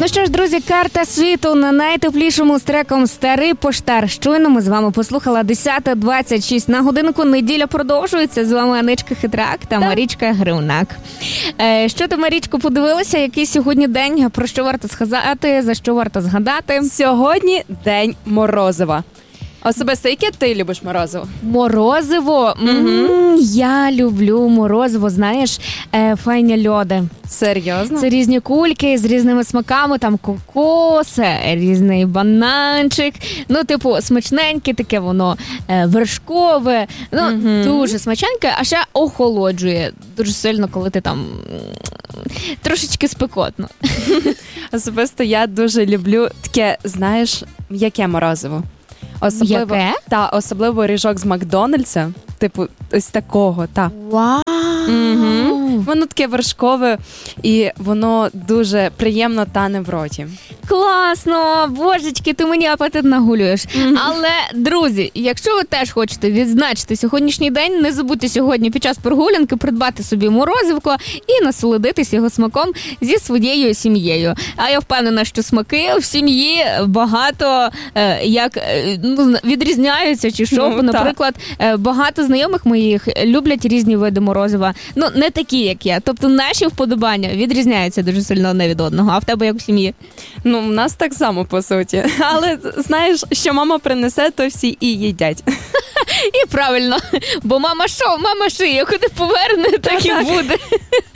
Ну що ж, друзі, карта світу на найтеплішому з треком «Старий поштар». Щойно ми з вами послухала 10:26 на годинку. Неділя продовжується. З вами Аничка Хитрак та Марічка Гривнак. Що ти, Марічко, подивилася? Який сьогодні день? Про що варто сказати? За що варто згадати? Сьогодні день морозива. Особисто, яке ти любиш морозиво? Морозиво? Я люблю морозиво, знаєш, файні льоди. Серйозно? Це різні кульки з різними смаками, там кокос, різний бананчик. Ну, типу, смачненьке таке воно, вершкове. Ну, дуже смачненьке, а ще охолоджує дуже сильно, коли ти там трошечки спекотно. Особисто я дуже люблю таке, знаєш, м'яке морозиво. Особливо, яке? особливо ріжок з Макдональдса, типу ось такого, та. Вау! Воно таке вершкове і воно дуже приємно тане в роті. Класно! Божечки, ти мені апетит нагулюєш. Але, друзі, якщо ви теж хочете відзначити сьогоднішній день, не забудьте сьогодні під час прогулянки придбати собі морозивко і насолодитись його смаком зі своєю сім'єю. А я впевнена, що смаки в сім'ї багато відрізняються чи що. Наприклад, багато знайомих моїх люблять різні види морозива. Ну, не такі, як я. Тобто наші вподобання відрізняються дуже сильно одне від одного. А в тебе як в сім'ї? Ну, в нас так само, по суті. Але, знаєш, що мама принесе, то всі і їдять. І правильно. Бо мама що? Мама шиє. Куди поверне, так і буде.